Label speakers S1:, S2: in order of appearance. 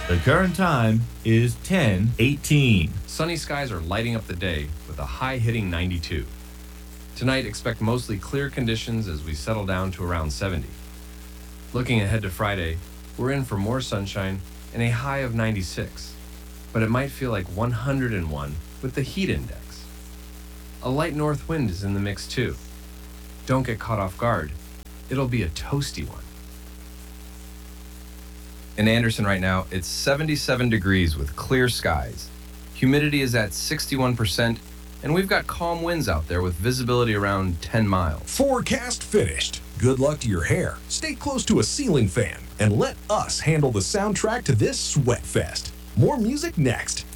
S1: The current time is 10:18.
S2: Sunny skies are lighting up the day with a high hitting 92. Tonight, expect mostly clear conditions as we settle down to around 70. Looking ahead to Friday, we're in for more sunshine and a high of 96, but it might feel like 101 with the heat index. A light north wind is in the mix too. Don't get caught off guard. It'll be a toasty one.
S3: In Anderson right now, it's 77 degrees with clear skies. Humidity is at 61%, and we've got calm winds out there with visibility around 10 miles.
S4: Forecast finished. Good luck to your hair. Stay close to a ceiling fan and let us handle the soundtrack to this sweat fest. More music next.